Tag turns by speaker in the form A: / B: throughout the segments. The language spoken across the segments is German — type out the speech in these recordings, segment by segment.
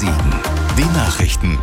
A: Siegen. Die Nachrichten.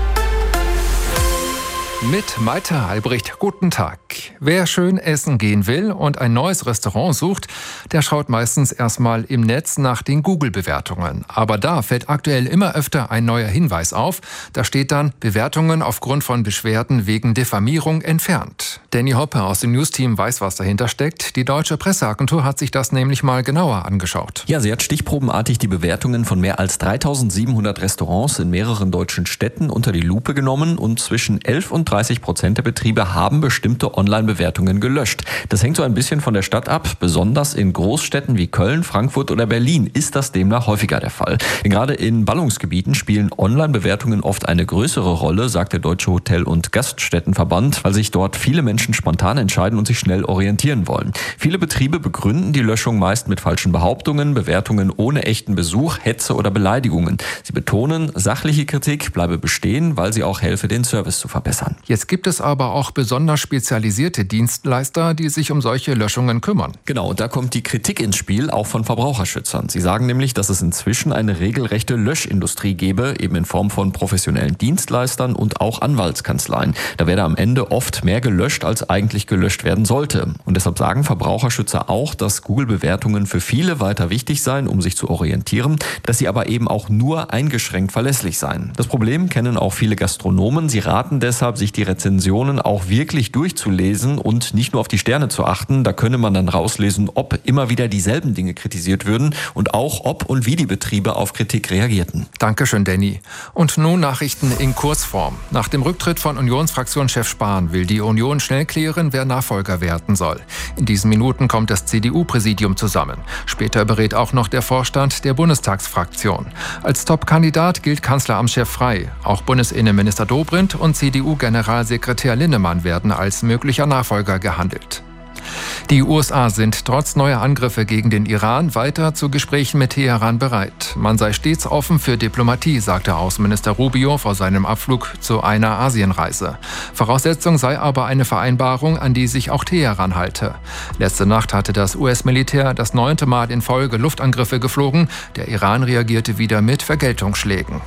B: Mit Malte Albrecht, guten Tag. Wer schön essen gehen will und ein neues Restaurant sucht, der schaut meistens erstmal im Netz nach den Google-Bewertungen. Aber da fällt aktuell immer öfter ein neuer Hinweis auf. Da steht dann, Bewertungen aufgrund von Beschwerden wegen Diffamierung entfernt. Danny Hoppe aus dem News-Team weiß, was dahinter steckt. Die Deutsche Presseagentur hat sich das nämlich mal genauer angeschaut.
C: Ja, sie hat stichprobenartig die Bewertungen von mehr als 3700 Restaurants in mehreren deutschen Städten unter die Lupe genommen und zwischen 11 und 30% der Betriebe haben bestimmte Online-Bewertungen gelöscht. Das hängt so ein bisschen von der Stadt ab. Besonders in Großstädten wie Köln, Frankfurt oder Berlin ist das demnach häufiger der Fall. Gerade in Ballungsgebieten spielen Online-Bewertungen oft eine größere Rolle, sagt der Deutsche Hotel- und Gaststättenverband, weil sich dort viele Menschen spontan entscheiden und sich schnell orientieren wollen. Viele Betriebe begründen die Löschung meist mit falschen Behauptungen, Bewertungen ohne echten Besuch, Hetze oder Beleidigungen. Sie betonen, sachliche Kritik bleibe bestehen, weil sie auch helfe, den Service zu verbessern.
B: Jetzt gibt es aber auch besonders spezialisierte Dienstleister, die sich um solche Löschungen kümmern.
C: Genau, und da kommt die Kritik ins Spiel, auch von Verbraucherschützern. Sie sagen nämlich, dass es inzwischen eine regelrechte Löschindustrie gebe, eben in Form von professionellen Dienstleistern und auch Anwaltskanzleien. Da werde am Ende oft mehr gelöscht, als eigentlich gelöscht werden sollte. Und deshalb sagen Verbraucherschützer auch, dass Google-Bewertungen für viele weiter wichtig seien, um sich zu orientieren, dass sie aber eben auch nur eingeschränkt verlässlich seien. Das Problem kennen auch viele Gastronomen. Sie raten deshalb, sich die Rezensionen auch wirklich durchzulesen und nicht nur auf die Sterne zu achten. Da könne man dann rauslesen, ob immer wieder dieselben Dinge kritisiert würden und auch ob und wie die Betriebe auf Kritik reagierten.
B: Dankeschön, Danny. Und nun Nachrichten in Kurzform. Nach dem Rücktritt von Unionsfraktionschef Spahn will die Union schnell klären, wer Nachfolger werden soll. In diesen Minuten kommt das CDU-Präsidium zusammen. Später berät auch noch der Vorstand der Bundestagsfraktion. Als Top-Kandidat gilt Kanzleramtschef Frey. Auch Bundesinnenminister Dobrindt und CDU-Generalsekretär Linnemann werden als möglicher Nachfolger gehandelt. Die USA sind trotz neuer Angriffe gegen den Iran weiter zu Gesprächen mit Teheran bereit. Man sei stets offen für Diplomatie, sagte Außenminister Rubio vor seinem Abflug zu einer Asienreise. Voraussetzung sei aber eine Vereinbarung, an die sich auch Teheran halte. Letzte Nacht hatte das US-Militär das 9. Mal in Folge Luftangriffe geflogen. Der Iran reagierte wieder mit Vergeltungsschlägen.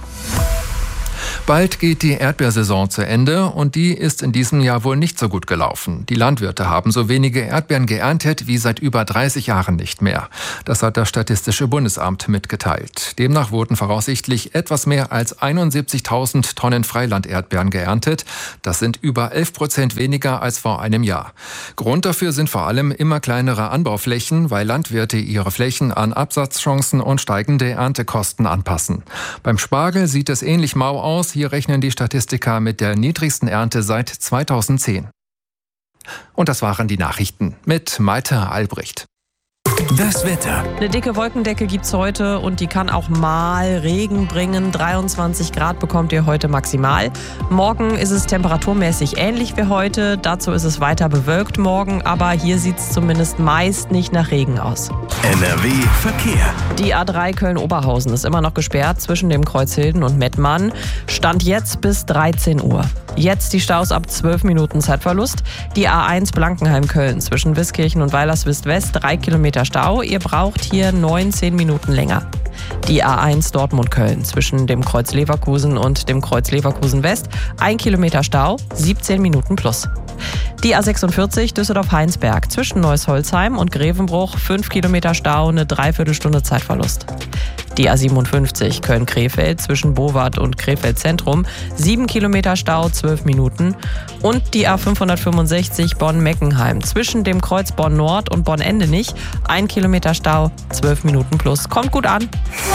B: Bald geht die Erdbeersaison zu Ende und die ist in diesem Jahr wohl nicht so gut gelaufen. Die Landwirte haben so wenige Erdbeeren geerntet wie seit über 30 Jahren nicht mehr. Das hat das Statistische Bundesamt mitgeteilt. Demnach wurden voraussichtlich etwas mehr als 71.000 Tonnen Freiland-Erdbeeren geerntet. Das sind über 11% weniger als vor einem Jahr. Grund dafür sind vor allem immer kleinere Anbauflächen, weil Landwirte ihre Flächen an Absatzchancen und steigende Erntekosten anpassen. Beim Spargel sieht es ähnlich mau aus. Hier rechnen die Statistiker mit der niedrigsten Ernte seit 2010. Und das waren die Nachrichten mit Malte Albrecht.
A: Das Wetter.
D: Eine dicke Wolkendecke gibt's heute und die kann auch mal Regen bringen. 23 Grad bekommt ihr heute maximal. Morgen ist es temperaturmäßig ähnlich wie heute. Dazu ist es weiter bewölkt morgen, aber hier sieht's zumindest meist nicht nach Regen aus.
A: NRW Verkehr.
D: Die A3 Köln-Oberhausen ist immer noch gesperrt zwischen dem Kreuzhilden und Mettmann. Stand jetzt bis 13 Uhr. Jetzt die Staus ab 12 Minuten Zeitverlust. Die A1 Blankenheim-Köln zwischen Wiskirchen und Weilerswist-West 3 Kilometer Stau. Ihr braucht hier 9-10 Minuten länger. Die A1 Dortmund-Köln zwischen dem Kreuz Leverkusen und dem Kreuz Leverkusen-West 1 Kilometer Stau, 17 Minuten plus. Die A46 Düsseldorf-Heinsberg zwischen Neuss-Holzheim und Grevenbruch 5 Kilometer Stau, eine Dreiviertelstunde Zeitverlust. Die A57 Köln-Krefeld zwischen Bowart und Krefeld Zentrum 7 Kilometer Stau, 12 Minuten. Und die A565 Bonn-Meckenheim zwischen dem Kreuz Bonn-Nord und Bonn-Endenich 1 Kilometer Stau, 12 Minuten plus. Kommt gut an.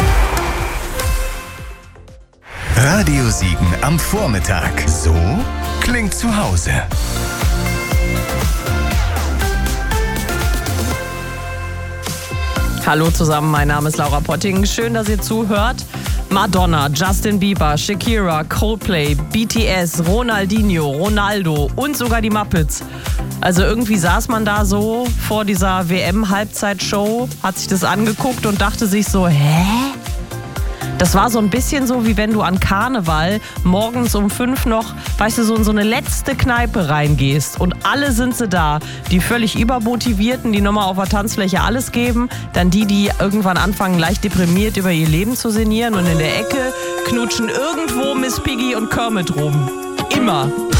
A: Radio Siegen am Vormittag. So klingt zu Hause.
D: Hallo zusammen, mein Name ist Laura Potting. Schön, dass ihr zuhört. Madonna, Justin Bieber, Shakira, Coldplay, BTS, Ronaldinho, Ronaldo und sogar die Muppets. Also irgendwie saß man da so vor dieser WM-Halbzeitshow, hat sich das angeguckt und dachte sich so, hä? Das war so ein bisschen so, wie wenn du an Karneval morgens um 5 noch, weißt du, so in so eine letzte Kneipe reingehst und alle sind sie da. Die völlig übermotivierten, die nochmal auf der Tanzfläche alles geben. Dann die irgendwann anfangen, leicht deprimiert über ihr Leben zu sinnieren und in der Ecke knutschen irgendwo Miss Piggy und Kermit rum. Immer.